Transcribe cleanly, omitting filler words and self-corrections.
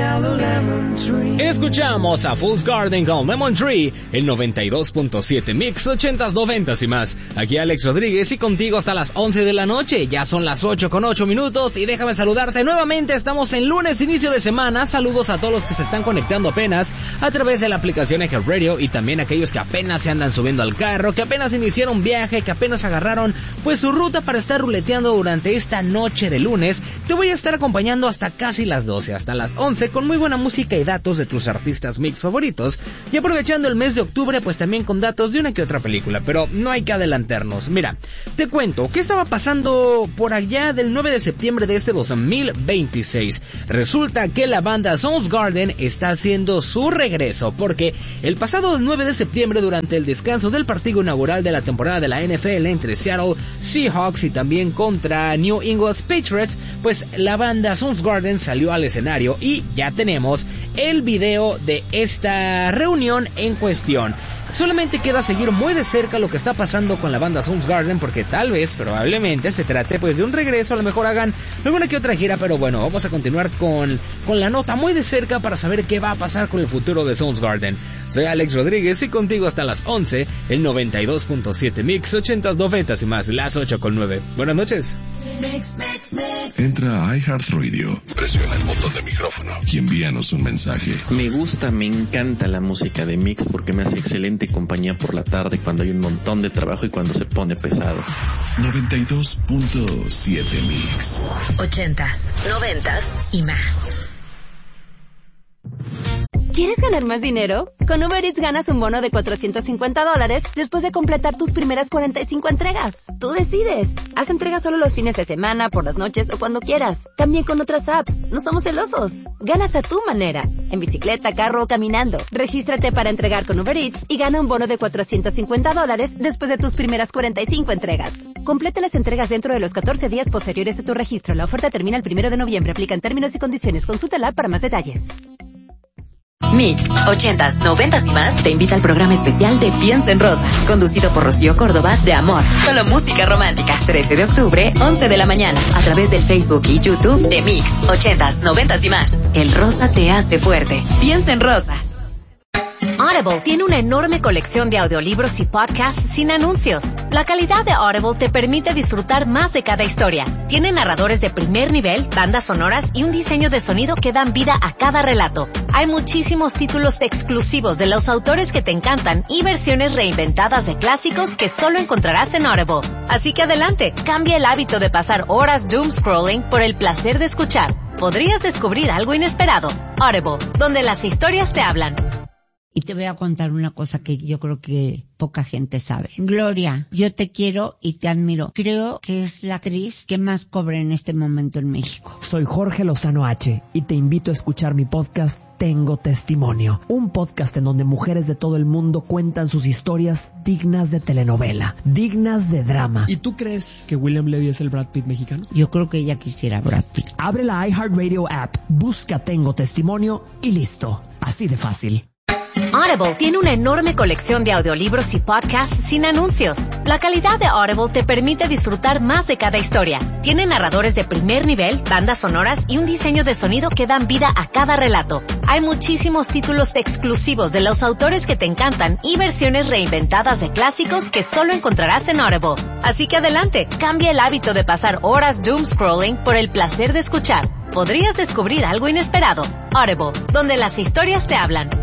Escuchamos a Fool's Garden con Lemon Tree, el 92.7 Mix 80s, 90s y más. Aquí Alex Rodríguez y contigo hasta las 11 de la noche. Ya son las 8:08 y déjame saludarte nuevamente. Estamos en lunes, inicio de semana. Saludos a todos los que se están conectando apenas a través de la aplicación iHeartRadio y también a aquellos que apenas se andan subiendo al carro, que apenas iniciaron un viaje, que apenas agarraron pues su ruta para estar ruleteando durante esta noche de lunes. Te voy a estar acompañando hasta casi las 12, hasta las 11 con muy buena música y datos de tus artistas mix favoritos, y aprovechando el mes de octubre pues también con datos de una que otra película, pero no hay que adelantarnos. Mira, te cuento qué estaba pasando por allá del 9 de septiembre de este 2026. Resulta que la banda Soundgarden está haciendo su regreso, porque el pasado 9 de septiembre, durante el descanso del partido inaugural de la temporada de la NFL entre Seattle Seahawks y también contra New England Patriots, pues la banda Soundgarden salió al escenario y ya tenemos el video de esta reunión en cuestión. Solamente queda seguir muy de cerca lo que está pasando con la banda Soundgarden, porque tal vez, probablemente, se trate pues de un regreso. A lo mejor hagan alguna que otra gira, pero bueno, vamos a continuar con la nota muy de cerca para saber qué va a pasar con el futuro de Soundgarden. Soy Alex Rodríguez y contigo hasta las 11, el 92.7 Mix 80s, 90s y más, las 8:09. Buenas noches. Entra a iHeartRadio, presiona el botón de micrófono y envíanos un mensaje. Me encanta la música de Mix porque me hace excelente compañía por la tarde cuando hay un montón de trabajo y cuando se pone pesado. 92.7 Mix 80s, 90s y más. ¿Quieres ganar más dinero? Con Uber Eats ganas un bono de $450 después de completar tus primeras 45 entregas. Tú decides. Haz entregas solo los fines de semana, por las noches o cuando quieras. También con otras apps. No somos celosos. Ganas a tu manera. En bicicleta, carro o caminando. Regístrate para entregar con Uber Eats y gana un bono de $450 después de tus primeras 45 entregas. Completa las entregas dentro de los 14 días posteriores a tu registro. La oferta termina el 1 de noviembre. Aplican términos y condiciones. Consúltala para más detalles. Mix 80s, 90s y más te invita al programa especial de Piensa en Rosa, conducido por Rocío Córdoba, de Amor. Solo música romántica. 13 de octubre, 11 de la mañana, a través del Facebook y YouTube de Mix 80s, 90s y más. El rosa te hace fuerte. Piensa en Rosa. Audible tiene una enorme colección de audiolibros y podcasts sin anuncios. La calidad de Audible te permite disfrutar más de cada historia. Tiene narradores de primer nivel, bandas sonoras y un diseño de sonido que dan vida a cada relato. Hay muchísimos títulos exclusivos de los autores que te encantan y versiones reinventadas de clásicos que solo encontrarás en Audible. Así que adelante, cambia el hábito de pasar horas doom scrolling por el placer de escuchar. Podrías descubrir algo inesperado. Audible, donde las historias te hablan. Y te voy a contar una cosa que yo creo que poca gente sabe. Gloria, yo te quiero y te admiro. Creo que es la actriz que más cobra en este momento en México. Soy Jorge Lozano H. y te invito a escuchar mi podcast Tengo Testimonio. Un podcast en donde mujeres de todo el mundo cuentan sus historias dignas de telenovela, dignas de drama. ¿Y tú crees que William Levy es el Brad Pitt mexicano? Yo creo que ella quisiera Brad Pitt. Abre la iHeartRadio app, busca Tengo Testimonio y listo. Así de fácil. Audible tiene una enorme colección de audiolibros y podcasts sin anuncios. La calidad de Audible te permite disfrutar más de cada historia. Tiene narradores de primer nivel, bandas sonoras y un diseño de sonido que dan vida a cada relato. Hay muchísimos títulos exclusivos de los autores que te encantan y versiones reinventadas de clásicos que solo encontrarás en Audible. Así que adelante, cambia el hábito de pasar horas doom scrolling por el placer de escuchar. Podrías descubrir algo inesperado. Audible, donde las historias te hablan.